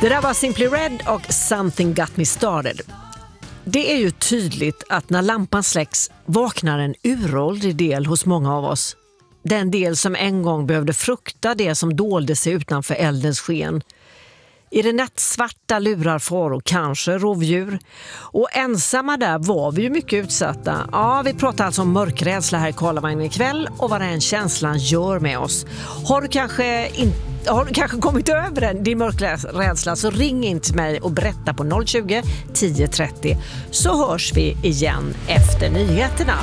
Det där var Simply Red och Something Got Me Started. Det är ju tydligt att när lampan släcks vaknar en uråldrig del hos många av oss. Den del som en gång behövde frukta det som dolde sig utanför eldens sken. I det nattsvarta lurar faror, kanske rovdjur. Och ensamma där var vi ju mycket utsatta. Ja, vi pratar alltså om mörkrädsla här i Karlavagnen ikväll och vad den känslan gör med oss. Har du kanske kommit över din mörkrädsla, så ring in till mig och berätta på 020 10 30, så hörs vi igen efter nyheterna.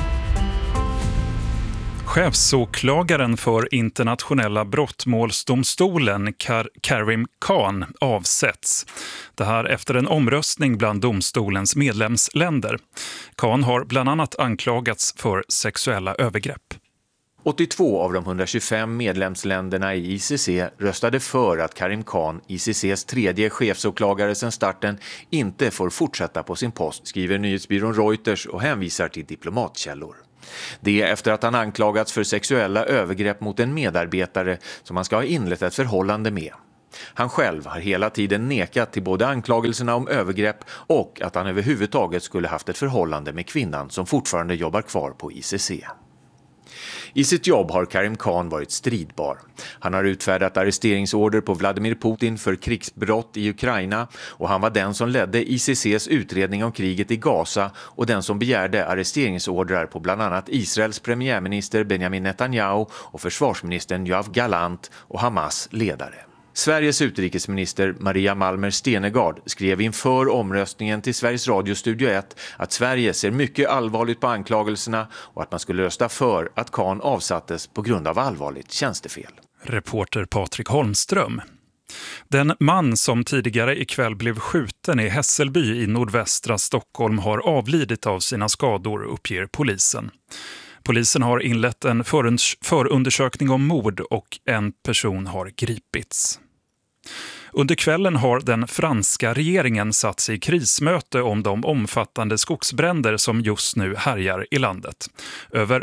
Chefsåklagaren för internationella brottmålsdomstolen Karim Khan avsätts. Det här efter en omröstning bland domstolens medlemsländer. Khan har bland annat anklagats för sexuella övergrepp. 82 av de 125 medlemsländerna i ICC röstade för att Karim Khan, ICCs tredje chefsåklagare sedan starten, inte får fortsätta på sin post, skriver nyhetsbyrån Reuters och hänvisar till diplomatkällor. Det är efter att han anklagats för sexuella övergrepp mot en medarbetare som han ska ha inlett ett förhållande med. Han själv har hela tiden nekat till både anklagelserna om övergrepp och att han överhuvudtaget skulle haft ett förhållande med kvinnan som fortfarande jobbar kvar på ICC. I sitt jobb har Karim Khan varit stridbar. Han har utfärdat arresteringsorder på Vladimir Putin för krigsbrott i Ukraina och han var den som ledde ICCs utredning om kriget i Gaza och den som begärde arresteringsordrar på bland annat Israels premiärminister Benjamin Netanyahu och försvarsministern Yoav Gallant och Hamas ledare. Sveriges utrikesminister Maria Malmer Stenegard skrev inför omröstningen till Sveriges Radio Studio 1 att Sverige ser mycket allvarligt på anklagelserna och att man skulle rösta för att Khan avsattes på grund av allvarligt tjänstefel. Reporter Patrik Holmström. Den man som tidigare ikväll blev skjuten i Hässelby i nordvästra Stockholm har avlidit av sina skador, uppger polisen. Polisen har inlett en förundersökning om mord och en person har gripits. Under kvällen har den franska regeringen satt sig i krismöte om de omfattande skogsbränder som just nu härjar i landet. Över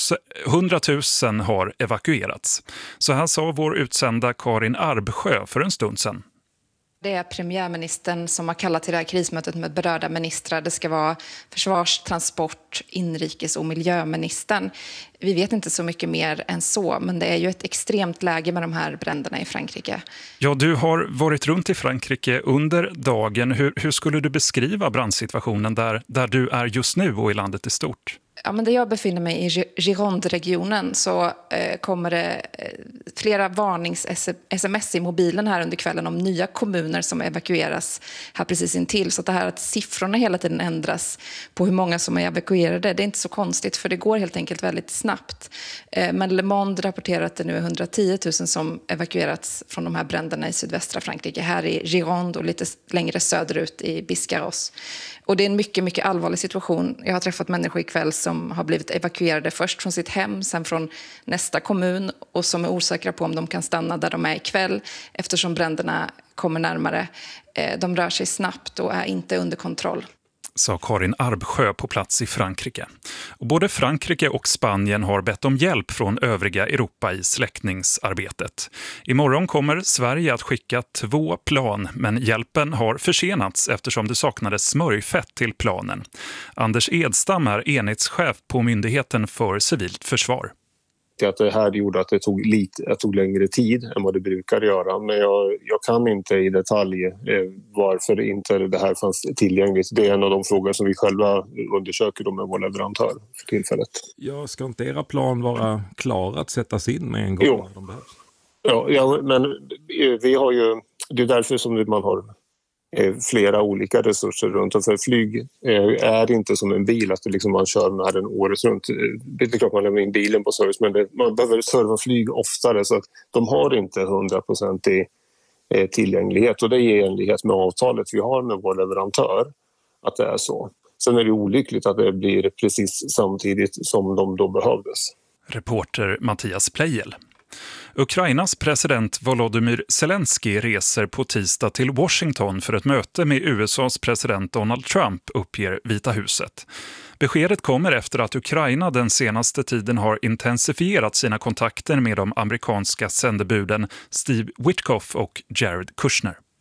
100 000 har evakuerats. Så här sa vår utsända Karin Arbsjö för en stund sedan. Det är premiärministern som har kallat till det här krismötet med berörda ministrar. Det ska vara försvars-, transport-, inrikes- och miljöministern. Vi vet inte så mycket mer än så, men det är ju ett extremt läge med de här bränderna i Frankrike. Ja, du har varit runt i Frankrike under dagen. Hur skulle du beskriva brandsituationen där du är just nu och i landet i stort? Ja, men där jag befinner mig i Gironde-regionen så kommer det flera varnings-sms i mobilen här under kvällen om nya kommuner som evakueras här precis intill. Så att det här att siffrorna hela tiden ändras på hur många som är evakuerade, det är inte så konstigt för det går helt enkelt väldigt snabbt. Men Le Monde rapporterar att det nu är 110 000 som evakuerats från de här bränderna i sydvästra Frankrike, här i Gironde och lite längre söderut i Biscarrosse. Och det är en mycket, mycket allvarlig situation. Jag har träffat människor ikväll som har blivit evakuerade först från sitt hem, sen från nästa kommun och som är osäkra på om de kan stanna där de är ikväll eftersom bränderna kommer närmare. De rör sig snabbt och är inte under kontroll. Sa Karin Arbsjö på plats i Frankrike. Och både Frankrike och Spanien har bett om hjälp från övriga Europa i släckningsarbetet. Imorgon kommer Sverige att skicka 2 plan, men hjälpen har försenats eftersom det saknades smörjfett till planen. Anders Edstam är enhetschef på Myndigheten för civilt försvar. Att det här gjorde att det tog längre tid än vad det brukar göra. Men jag kan inte i detalj varför inte det här fanns tillgängligt. Det är en av de frågor som vi själva undersöker med vår leverantör för tillfället. Ja, ska inte era plan vara klara att sättas in med en gång? Jo. När de behövs? Ja, men vi har ju, det är därför som man har flera olika resurser runt om. För flyg är inte som en bil att liksom man kör med den året runt. Det är klart man lämnar in bilen på service, men man behöver serva flyg oftare så att de har inte 100% tillgänglighet och det är i enlighet med avtalet vi har med vår leverantör att det är så. Sen är det olyckligt att det blir precis samtidigt som de då behövdes. Reporter Mattias Plejel. Ukrainas president Volodymyr Zelensky reser på tisdag till Washington för ett möte med USAs president Donald Trump, uppger Vita huset. Beskedet kommer efter att Ukraina den senaste tiden har intensifierat sina kontakter med de amerikanska sändebuden Steve Witkoff och Jared Kushner.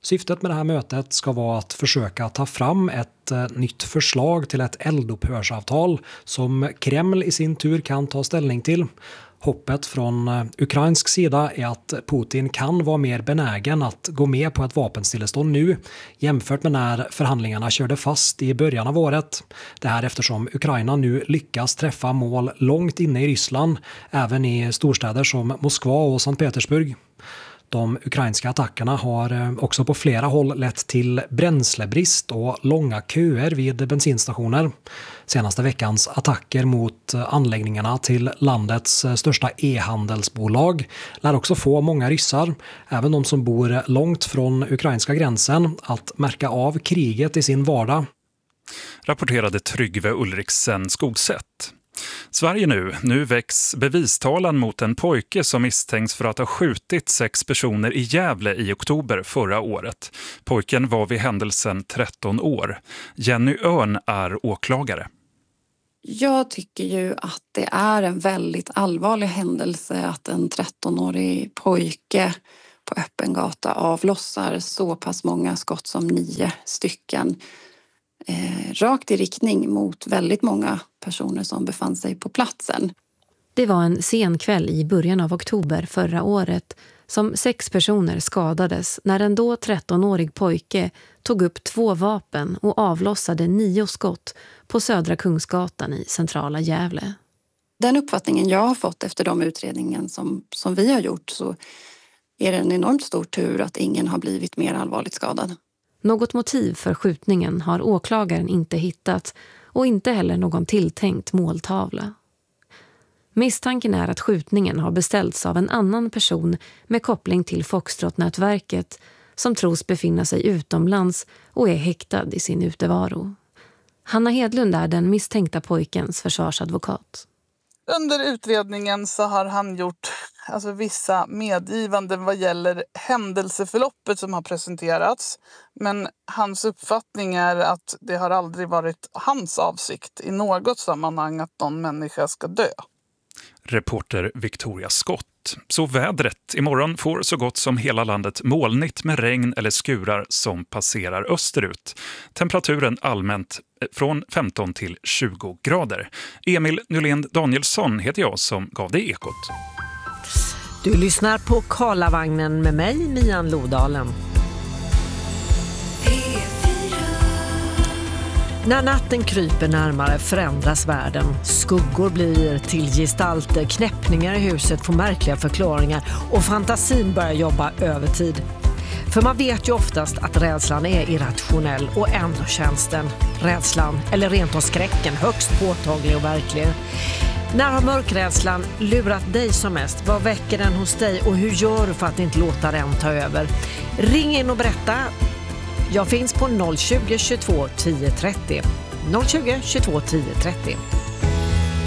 Syftet med det här mötet ska vara att försöka ta fram ett nytt förslag till ett eldupphörsavtal som Kreml i sin tur kan ta ställning till. Hoppet från ukrainsk sida är att Putin kan vara mer benägen att gå med på ett vapenstillestånd nu jämfört med när förhandlingarna körde fast i början av året. Det här eftersom Ukraina nu lyckas träffa mål långt inne i Ryssland, även i storstäder som Moskva och Sankt Petersburg. De ukrainska attackerna har också på flera håll lett till bränslebrist och långa köer vid bensinstationer. Senaste veckans attacker mot anläggningarna till landets största e-handelsbolag lär också få många ryssar, även de som bor långt från ukrainska gränsen, att märka av kriget i sin vardag. Rapporterade Tryggve Ulriksen Skogsätt. Sverige nu väcks bevistalan mot en pojke som misstänks för att ha skjutit 6 personer i Gävle i oktober förra året. Pojken var vid händelsen 13 år. Jenny Örn är åklagare. Jag tycker ju att det är en väldigt allvarlig händelse att en 13-årig pojke på öppen gata avlossar så pass många skott som 9 stycken. Rakt i riktning mot väldigt många personer som befann sig på platsen. Det var en sen kväll i början av oktober förra året som 6 personer skadades när en då 13-årig pojke tog upp 2 vapen och avlossade 9 skott på Södra Kungsgatan i centrala Gävle. Den uppfattningen jag har fått efter de utredningen som vi har gjort, så är det en enormt stor tur att ingen har blivit mer allvarligt skadad. Något motiv för skjutningen har åklagaren inte hittat och inte heller någon tilltänkt måltavla. Misstanken är att skjutningen har beställts av en annan person med koppling till Foxtrot-nätverket som tros befinna sig utomlands och är häktad i sin utevaro. Hanna Hedlund är den misstänkta pojkens försvarsadvokat. Under utredningen så har han gjort vissa medgivanden vad gäller händelseförloppet som har presenterats. Men hans uppfattning är att det har aldrig varit hans avsikt i något sammanhang att någon människa ska dö. Reporter Victoria Scott. Så vädret. Imorgon får så gott som hela landet molnigt med regn eller skurar som passerar österut. Temperaturen allmänt från 15 till 20 grader. Emil Nylén Danielsson heter jag som gav dig Ekot. Du lyssnar på Karlavagnen med mig, Mian Lodalen. När natten kryper närmare förändras världen. Skuggor blir till gestalter, knäppningar i huset får märkliga förklaringar och fantasin börjar jobba övertid. För man vet ju oftast att rädslan är irrationell och ändå känns den, rädslan eller rent av skräcken, högst påtaglig och verklig. När har mörkrädslan lurat dig som mest? Vad väcker den hos dig och hur gör du för att inte låta den ta över? Ring in och berätta. Jag finns på 020 22 10 30. 020 22 10 30.